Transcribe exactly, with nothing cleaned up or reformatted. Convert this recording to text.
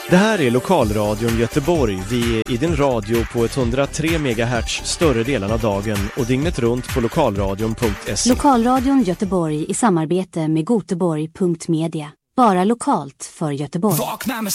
Det här är Lokalradion Göteborg. Vi är i din radio på etthundratre megahertz större delen av dagen och dygnet runt på lokalradion punkt se. Lokalradion Göteborg i samarbete med goteborg punkt media. Bara lokalt för Göteborg. Vakna med